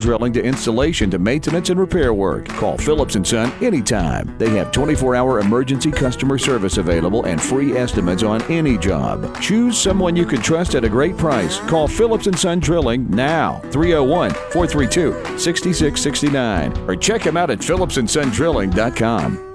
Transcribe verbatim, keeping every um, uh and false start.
drilling to installation to maintenance and repair work. Call Phillips and Son anytime. They have twenty-four hour emergency customer service available and free estimates on any job. Choose someone you can trust at a great price. Call Phillips and Son Drilling now, three oh one, four three two, six six six nine, or check them out at phillips and son drilling dot com.